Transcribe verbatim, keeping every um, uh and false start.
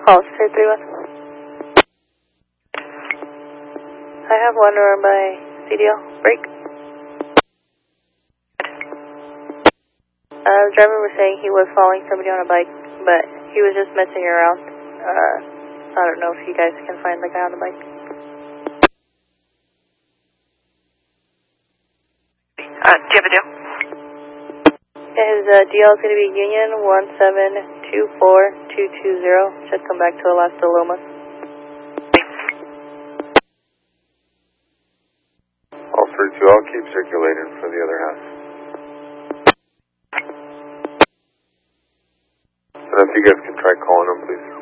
call, three three one. I have one around by C D L, break. Uh, the driver was saying he was following somebody on a bike, but he was just messing around. Uh, I don't know if you guys can find the guy on the bike. Uh, do you have a deal? Yeah, his uh, D L is going to be Union one seven two four two two zero. Should come back to Alaska Loma. All three two, I'll keep circulating for the other half. And if you guys can try calling them, please.